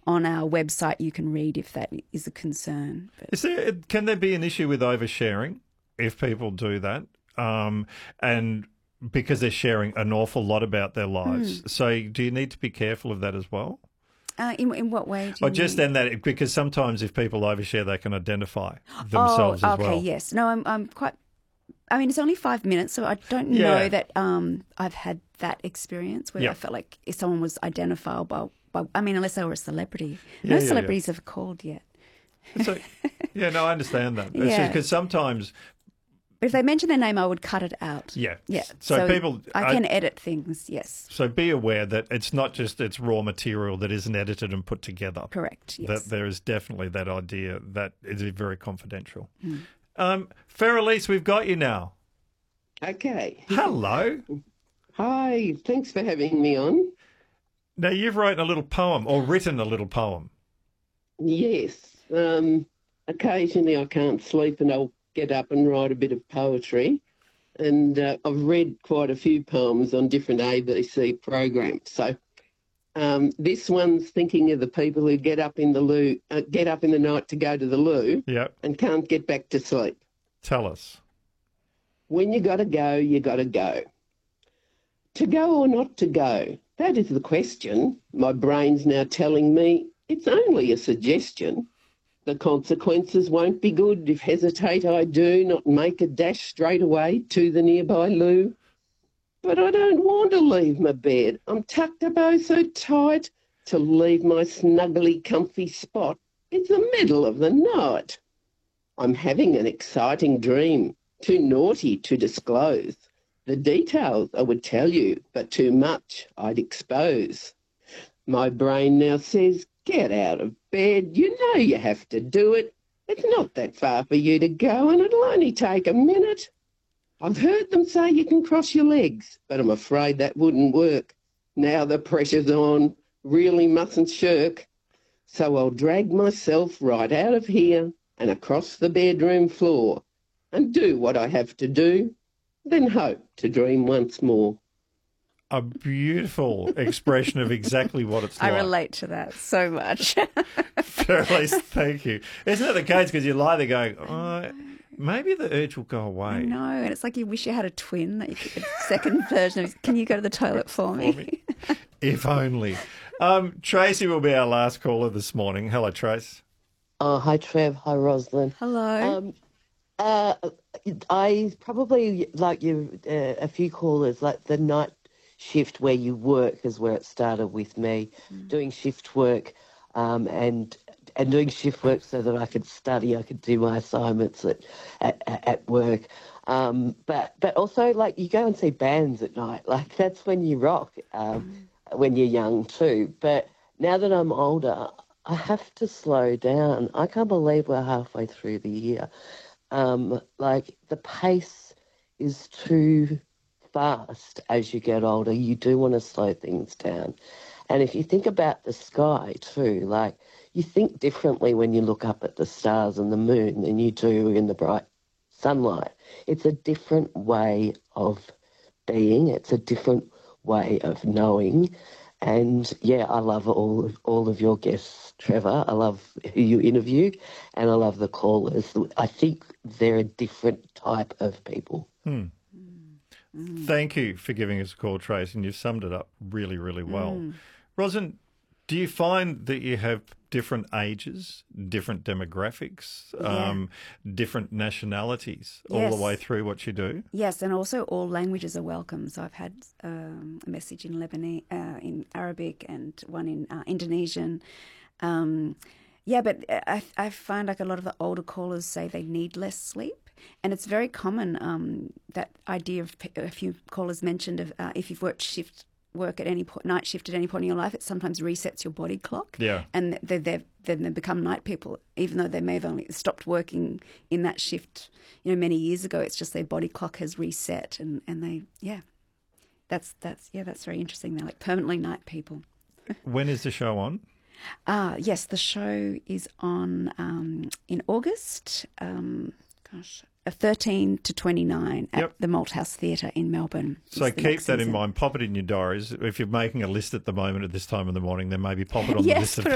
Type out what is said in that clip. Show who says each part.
Speaker 1: on our website you can read if that is a concern. But
Speaker 2: Can there be an issue with oversharing if people do that? And because they're sharing an awful lot about their lives. So do you need to be careful of that as well?
Speaker 1: In what way do you
Speaker 2: just
Speaker 1: mean?
Speaker 2: then that because sometimes if people overshare, they can identify themselves as well.
Speaker 1: Okay, yes. No, I'm quite. I mean, it's only 5 minutes, so I don't know that I've had that experience where I felt like if someone was identifiable by I mean, unless they were a celebrity. No celebrities have called yet.
Speaker 2: So, I understand that. It's just because sometimes.
Speaker 1: But if they mention their name, I would cut it out.
Speaker 2: Yeah.
Speaker 1: Yeah.
Speaker 2: So people.
Speaker 1: I can edit things, yes.
Speaker 2: So be aware that it's not just it's raw material that isn't edited and put together.
Speaker 1: Correct, yes.
Speaker 2: That there is definitely that idea that is very confidential. Farrelise, we've got you now.
Speaker 3: Okay.
Speaker 2: Hello.
Speaker 3: Hi. Thanks for having me on.
Speaker 2: Now, you've written a little poem or written a little poem.
Speaker 3: Yes. Occasionally I can't sleep and I'll get up and write a bit of poetry. And I've read quite a few poems on different ABC programs. So this one's thinking of the people who get up in the night to go to the loo and can't get back to sleep.
Speaker 2: Tell us.
Speaker 3: When you got to go, you got to go. To go or not to go, that is the question. My brain's now telling me it's only a suggestion. The consequences won't be good if hesitate I do, not make a dash straight away to the nearby loo. But I don't want to leave my bed. I'm tucked up oh so tight to leave my snuggly comfy spot. It's the middle of the night. I'm having an exciting dream, too naughty to disclose. The details I would tell you, but too much I'd expose. My brain now says, get out of bed. You know you have to do it. It's not that far for you to go and it'll only take a minute. I've heard them say you can cross your legs, but I'm afraid that wouldn't work. Now the pressure's on, really mustn't shirk. So I'll drag myself right out of here and across the bedroom floor and do what I have to do, then hope to dream once more.
Speaker 2: A beautiful expression of exactly what it's like.
Speaker 1: I relate to that so much.
Speaker 2: Farrelise, thank you. Isn't that the case? Because you lie there going, oh, maybe the urge will go away.
Speaker 1: I know, and it's like you wish you had a twin, that you could, a second version of, can you go to the toilet for me?
Speaker 2: If only. Tracy will be our last caller this morning. Hello, Trace.
Speaker 4: Hi, Trev. Hi, Rosalind.
Speaker 1: Hello.
Speaker 4: I probably, like you, a few callers, like the night shift where you work is where it started with me, doing shift work and doing shift work so that I could study, I could do my assignments at work. But also, like, you go and see bands at night. Like, that's when you rock, when you're young too. But now that I'm older, I have to slow down. I can't believe we're halfway through the year. Like, the pace is too fast as you get older. You do want to slow things down. And if you think about the sky too, like, you think differently when you look up at the stars and the moon than you do in the bright sunlight. It's a different way of being. It's a different way of knowing. And, yeah, I love all of your guests, Trevor. I love who you interview, and I love the callers. I think they're a different type of people.
Speaker 2: Thank you for giving us a call, Trace, and you've summed it up really, really well. Rosin, do you find that you have different ages, different demographics, different nationalities all the way through what you do?
Speaker 1: Yes, and also all languages are welcome. So I've had a message in Lebanese, in Arabic, and one in Indonesian. But I find like a lot of the older callers say they need less sleep. And it's very common, that idea of a few callers mentioned of if you've worked work at any point, night shift at any point in your life, it sometimes resets your body clock. Yeah. And then they become night people, even though they may have only stopped working in that shift, many years ago. It's just their body clock has reset, and they, that's very interesting. They're like permanently night people.
Speaker 2: When is the show on?
Speaker 1: Yes, the show is on in August. 13 to 29 at the Malthouse Theatre in Melbourne.
Speaker 2: So keep that in mind. Pop it in your diaries. If you're making a list at the moment at this time in the morning, then maybe pop it on the list of